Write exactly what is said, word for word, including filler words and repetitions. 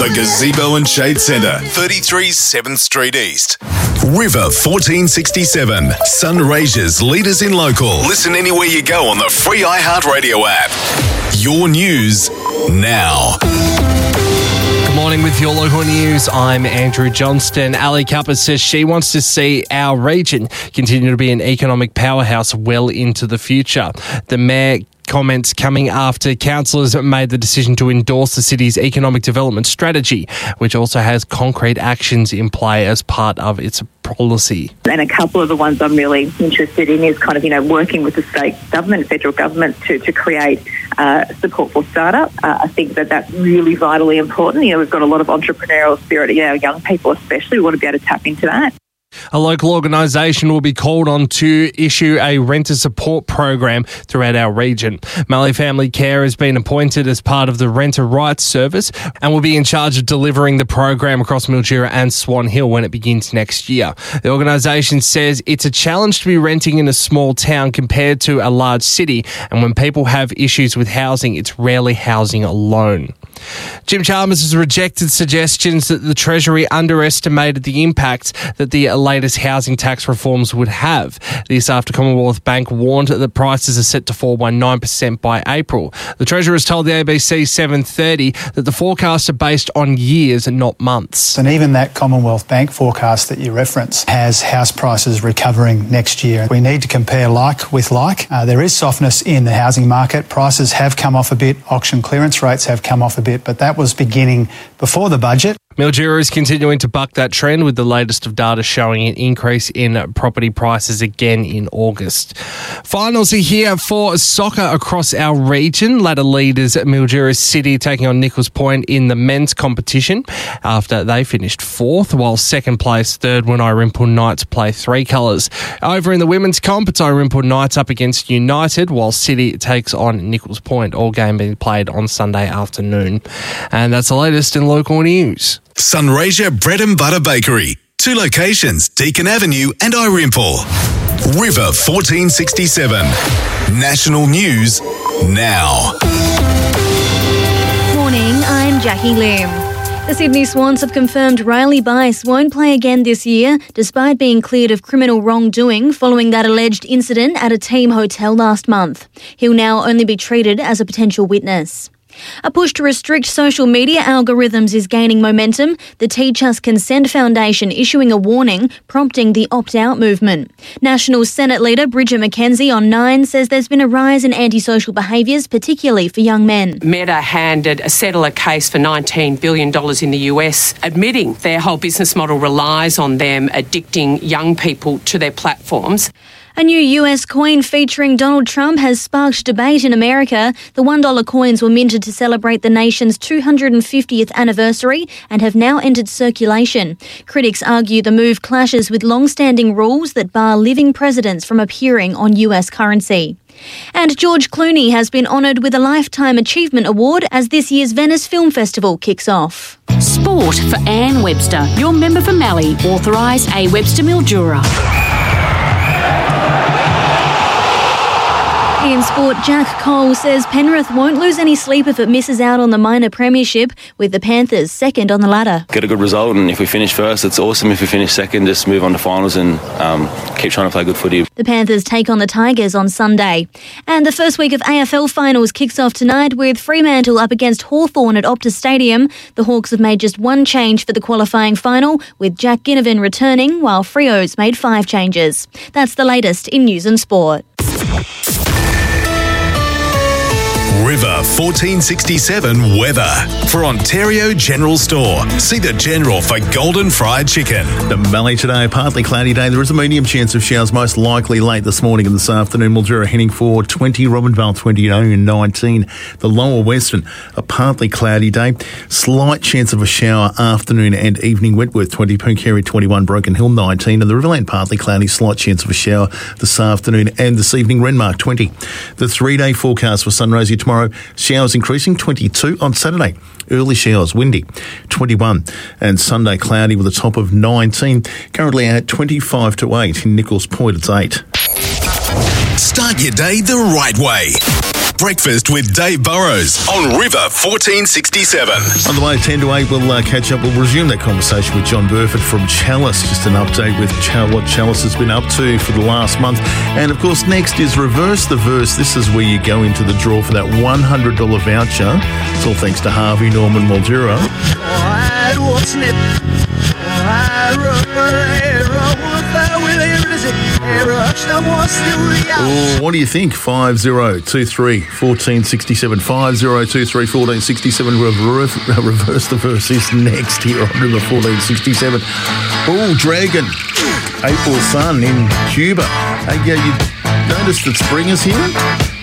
The Gazebo and Shade Centre, thirty-three seventh Street East. River fourteen sixty-seven, Sunraysia's leaders in local. Listen anywhere you go on the free iHeartRadio app. Your news now. Good morning with your local news. I'm Andrew Johnston. Ali Kappa says she wants to see our region continue to be an economic powerhouse well into the future. The mayor comments coming after councillors made the decision to endorse the city's economic development strategy, which also has concrete actions in play as part of its policy. And a couple of the ones I'm really interested in is kind of, you know, working with the state government and federal government to, to create uh, support for startup. Uh, I think that that's really vitally important. You know, we've got a lot of entrepreneurial spirit, you know, young people especially. We want to be able to tap into that. A local organisation will be called on to issue a renter support program throughout our region. Mallee Family Care has been appointed as part of the Renter Rights Service and will be in charge of delivering the program across Mildura and Swan Hill when it begins next year. The organisation says it's a challenge to be renting in a small town compared to a large city, and when people have issues with housing, it's rarely housing alone. Jim Chalmers has rejected suggestions that the Treasury underestimated the impact that the latest housing tax reforms would have. This after Commonwealth Bank warned that prices are set to fall by nine percent by April. The Treasurer has told the A B C seven thirty that the forecasts are based on years and not months. And even that Commonwealth Bank forecast that you reference has house prices recovering next year. We need to compare like with like. Uh, there is softness in the housing market. Prices have come off a bit. Auction clearance rates have come off a bit, but that was beginning before the budget. Mildura is continuing to buck that trend with the latest of data showing an increase in property prices again in August. Finals are here for soccer across our region. Ladder leaders Mildura City taking on Nichols Point in the men's competition after they finished fourth, while second place third when Irimple Knights play three colours. Over in the women's comp, it's Irimple Knights up against United, while City takes on Nichols Point, all game being played on Sunday afternoon. And that's the latest in local news. Sunraysia Bread and Butter Bakery. Two locations, Deakin Avenue and Irimple. River fourteen sixty-seven. National News now. Morning, I'm Jackie Lim. The Sydney Swans have confirmed Riley Bice won't play again this year, despite being cleared of criminal wrongdoing following that alleged incident at a team hotel last month. He'll now only be treated as a potential witness. A push to restrict social media algorithms is gaining momentum, the Teach Us Consent Foundation issuing a warning, prompting the opt-out movement. National Senate Leader Bridget McKenzie on Nine says there's been a rise in antisocial behaviours, particularly for young men. Meta handed a settler case for nineteen billion dollars in the U S, admitting their whole business model relies on them addicting young people to their platforms. A new U S coin featuring Donald Trump has sparked debate in America. The one dollar coins were minted to celebrate the nation's two hundred fiftieth anniversary and have now entered circulation. Critics argue the move clashes with long-standing rules that bar living presidents from appearing on U S currency. And George Clooney has been honoured with a Lifetime Achievement Award as this year's Venice Film Festival kicks off. Sport for Anne Webster, your member for Mallee, authorised A Webster Mildura. In sport, Jack Cole says Penrith won't lose any sleep if it misses out on the minor premiership, with the Panthers second on the ladder. Get a good result, and if we finish first, it's awesome. If we finish second, just move on to finals and um, keep trying to play good footy. The Panthers take on the Tigers on Sunday. And the first week of A F L finals kicks off tonight with Fremantle up against Hawthorn at Optus Stadium. The Hawks have made just one change for the qualifying final, with Jack Ginnivan returning, while Freo's made five changes. That's the latest in news and sport. River fourteen sixty-seven weather. For Ontario General Store, see the General for golden fried chicken. The Mallee today, a partly cloudy day. There is a medium chance of showers, most likely late this morning and this afternoon. Mildura heading for twenty, Robinvale twenty, and nineteen. The lower western, a partly cloudy day. Slight chance of a shower afternoon and evening. Wentworth twenty, Pooncarie twenty-one, Broken Hill nineteen, and the Riverland partly cloudy, slight chance of a shower this afternoon and this evening. Renmark twenty. The three-day forecast for Sunraysia tomorrow. Showers increasing, twenty-two on Saturday. Early showers, windy, twenty-one. And Sunday, cloudy with a top of nineteen. Currently at twenty-five to eight. In Nichols Point, it's eight. Start your day the right way. Breakfast with Dave Burrows on River fourteen sixty-seven. On the way, ten to eight, we'll uh, catch up. We'll resume that conversation with John Burford from Chalice. Just an update with Chal- what Chalice has been up to for the last month. And, of course, next is Reverse the Verse. This is where you go into the draw for that one hundred dollars voucher. It's all thanks to Harvey Norman Mildura. Oh, what do you think? five oh two three, one four six seven. five oh two three, one four six seven. Reverse, reverse the Verse is next here on River fourteen sixty-seven. Oh, Dragon. April Sun in Cuba. Hey, yeah, you noticed that spring is here?